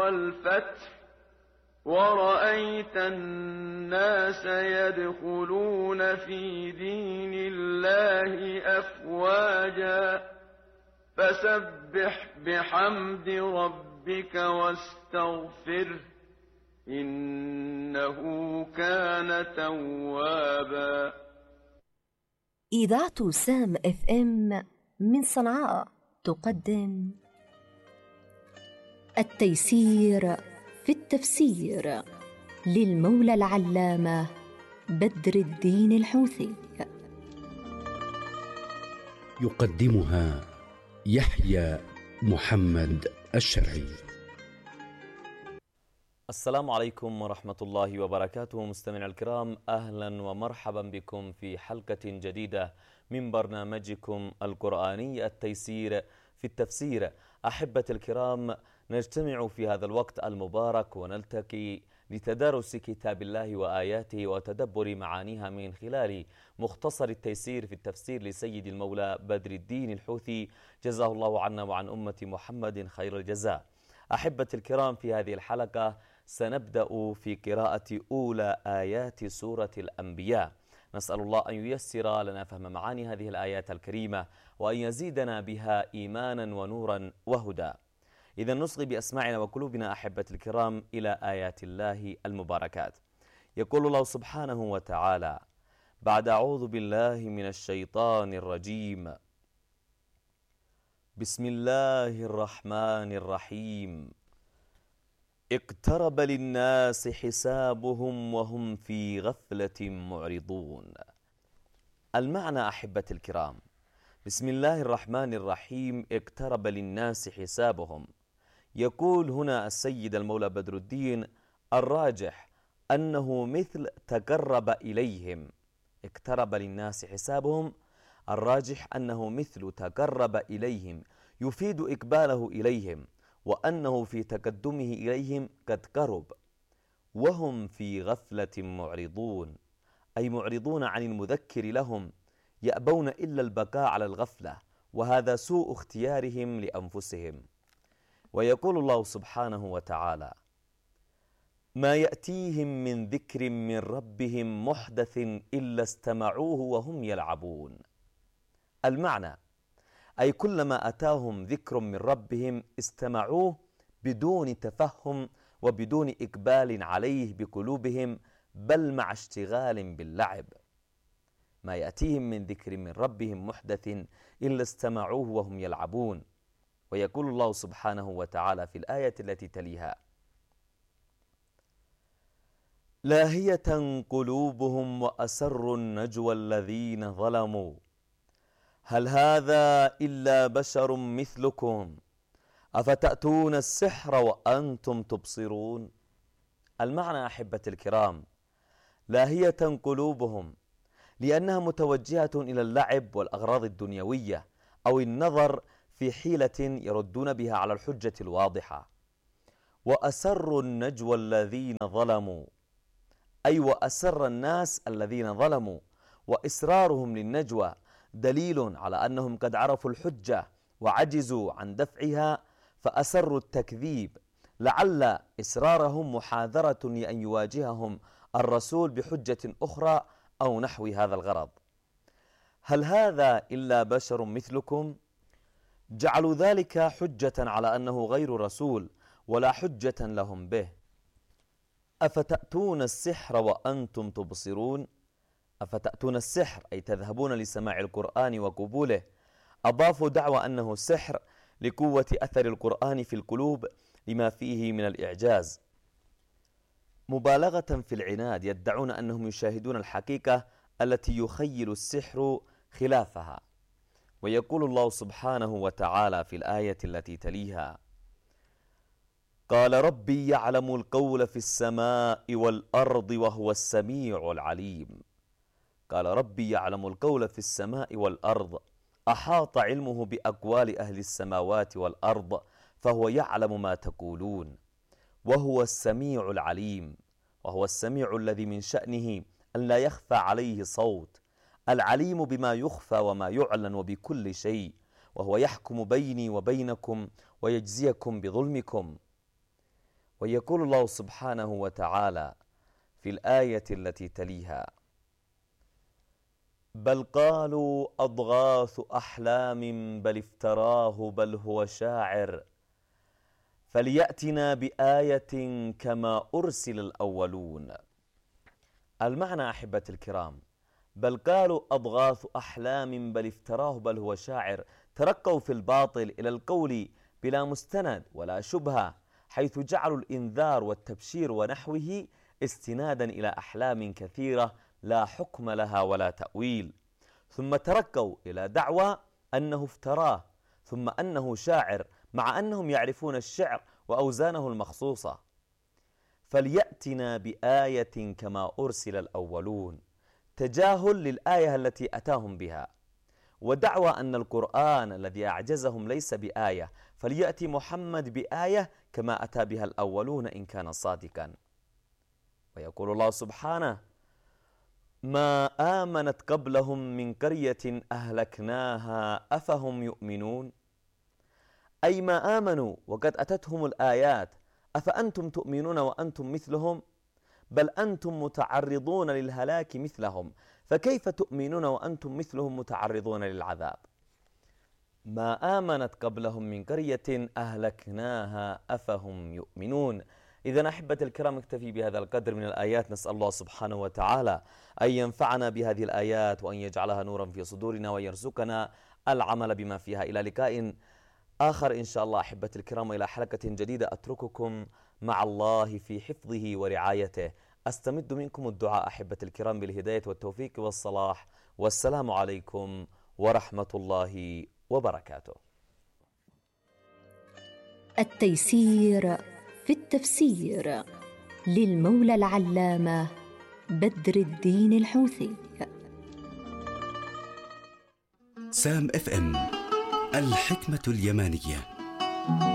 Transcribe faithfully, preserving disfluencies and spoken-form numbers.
والفتح ورأيت الناس يدخلون في دين الله أفواجا فسبح بحمد ربك واستغفره إنه كان توابا. إذاعة سام اف ام من صنعاء تقدم التيسير في التفسير للمولى العلامة بدر الدين الحوثي. يقدمها يحيى محمد الشرعي. السلام عليكم ورحمة الله وبركاته. مستمعينا الكرام، أهلا ومرحبا بكم في حلقة جديدة من برنامجكم القرآني التيسير في التفسير. أحبة الكرام، نجتمع في هذا الوقت المبارك ونلتقي لتدارس كتاب الله وآياته وتدبر معانيها من خلال مختصر التيسير في التفسير لسيد المولى بدر الدين الحوثي، جزاه الله عنا وعن أمة محمد خير الجزاء. أحبة الكرام، في هذه الحلقة سنبدأ في قراءة أولى آيات سورة الأنبياء. نسأل الله أن ييسر لنا فهم معاني هذه الآيات الكريمة وأن يزيدنا بها إيمانا ونورا وهدى. إذا نصغي بأسماعنا وقلوبنا أحبة الكرام إلى آيات الله المباركات. يقول الله سبحانه وتعالى بعد أعوذ بالله من الشيطان الرجيم: بسم الله الرحمن الرحيم. اقترب للناس حسابهم وهم في غفلة معرضون. المعنى أحبة الكرام: بسم الله الرحمن الرحيم، اقترب للناس حسابهم. يقول هنا السيد المولى بدر الدين الراجح أنه مثل تقرب إليهم. اقترب للناس حسابهم، الراجح أنه مثل تقرب إليهم، يفيد إقباله إليهم وأنه في تقدمه إليهم قد قرب. وهم في غفلة معرضون، أي معرضون عن المذكر لهم، يأبون إلا البقاء على الغفلة، وهذا سوء اختيارهم لأنفسهم. ويقول الله سبحانه وتعالى: ما يأتيهم من ذكر من ربهم محدث إلا استمعوه وهم يلعبون. المعنى: أي كلما أتاهم ذكر من ربهم استمعوه بدون تفهم وبدون إقبال عليه بقلوبهم، بل مع اشتغال باللعب. ما يأتيهم من ذكر من ربهم محدث إلا استمعوه وهم يلعبون. ويقول الله سبحانه وتعالى في الآية التي تليها: لاهية قلوبهم وأسروا النجوى الذين ظلموا هل هذا إلا بشر مثلكم أفتأتون السحر وأنتم تبصرون. المعنى أحبة الكرام: لاهية قلوبهم، لأنها متوجهة إلى اللعب والأغراض الدنيوية أو النظر في حيلة يردون بها على الحجة الواضحة. وأسروا النجوى الذين ظلموا، أي وأسر الناس الذين ظلموا، وإسرارهم للنجوى دليل على أنهم قد عرفوا الحجة وعجزوا عن دفعها فأسروا التكذيب، لعل إسرارهم محاذرة لأن يواجههم الرسول بحجة أخرى أو نحو هذا الغرض. هل هذا إلا بشر مثلكم؟ جعلوا ذلك حجة على أنه غير رسول ولا حجة لهم به. أفتأتون السحر وأنتم تبصرون، أفتأتون السحر أي تذهبون لسماع القرآن وقبوله. أضافوا دعوى أنه سحر لقوة أثر القرآن في القلوب لما فيه من الإعجاز، مبالغة في العناد، يدعون أنهم يشاهدون الحقيقة التي يخيل السحر خلافها. ويقول الله سبحانه وتعالى في الآية التي تليها: قال ربي يعلم القول في السماء والأرض وهو السميع العليم. قال ربي يعلم القول في السماء والأرض، أحاط علمه بأقوال أهل السماوات والأرض فهو يعلم ما تقولون. وهو السميع العليم، وهو السميع الذي من شأنه أن لا يخفى عليه صوت، العليم بما يخفى وما يعلن وبكل شيء، وهو يحكم بيني وبينكم ويجزيكم بظلمكم. ويقول الله سبحانه وتعالى في الآية التي تليها: بل قالوا أضغاث أحلام بل افتراه بل هو شاعر فليأتنا بآية كما أرسل الأولون. المعنى أحبة الكرام: بل قالوا أضغاث أحلام بل افتراه بل هو شاعر، ترقوا في الباطل إلى القول بلا مستند ولا شبهة، حيث جعلوا الإنذار والتبشير ونحوه استنادا إلى أحلام كثيرة لا حكم لها ولا تأويل، ثم ترقوا إلى دعوى أنه افتراه، ثم أنه شاعر، مع أنهم يعرفون الشعر وأوزانه المخصوصة. فليأتنا بآية كما أرسل الأولون، تجاهل للآية التي أتاهم بها، ودعوى أن القرآن الذي أعجزهم ليس بآية، فليأتي محمد بآية كما أتى بها الأولون إن كان صادقا. ويقول الله سبحانه: ما آمنت قبلهم من قرية أهلكناها أفهم يؤمنون، أي ما آمنوا وقد أتتهم الآيات، أفأنتم تؤمنون وأنتم مثلهم؟ بل أنتم متعرضون للهلاك مثلهم، فكيف تؤمنون وأنتم مثلهم متعرضون للعذاب؟ ما آمنت قبلهم من قرية أهلكناها أفهم يؤمنون. إذا أحبة الكرام، اكتفي بهذا القدر من الآيات. نسأل الله سبحانه وتعالى أن ينفعنا بهذه الآيات وأن يجعلها نورا في صدورنا وأن يرزقنا العمل بما فيها. إلى لقاء آخر إن شاء الله أحبة الكرام، وإلى حلقة جديدة أترككم مع الله في حفظه ورعايته. أستمد منكم الدعاء أحبة الكرام بالهداية والتوفيق والصلاح، والسلام عليكم ورحمة الله وبركاته. التيسير في التفسير للمولى العلامة بدر الدين الحوثي. سام اف ام، الحكمة اليمانية.